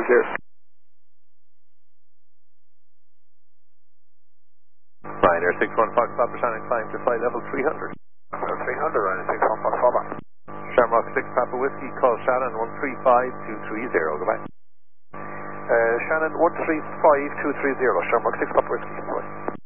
clear. Ryanair 61 Fox Papa Shannon, climb to flight level 300. 300, Ryanair 61 Fox Papa. Shamrock 6 Papa Whiskey, call Shannon 135230, goodbye. Shannon 135230, Shamrock 6 Papa Whiskey. Bye.